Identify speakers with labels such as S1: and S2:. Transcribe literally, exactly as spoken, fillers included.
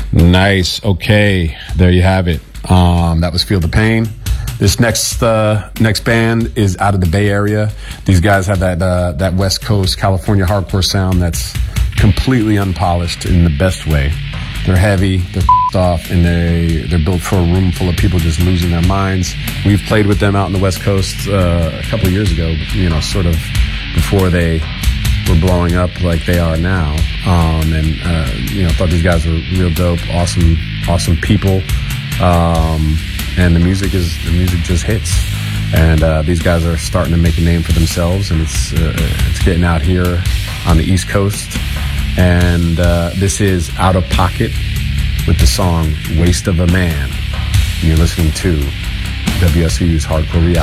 S1: Nice. Okay, there you have it. Um, that was Feel the Pain. This next uh, next band is out of the Bay Area. These guys have that uh, that West Coast California hardcore sound that's completely unpolished in the best way. They're heavy, they're f***ed off, and they they're built for a room full of people just losing their minds. We've played with them out on the West Coast uh, a couple of years ago, you know, sort of before they were blowing up like they are now. Um, and uh, you know, thought these guys were real dope, awesome, awesome people. Um, and the music is the music just hits. And uh, these guys are starting to make a name for themselves, and it's uh, it's getting out here on the East Coast. And uh, this is Out of Pocket with the song Waste of a Man. And you're listening to W S U's Hardcore Reality.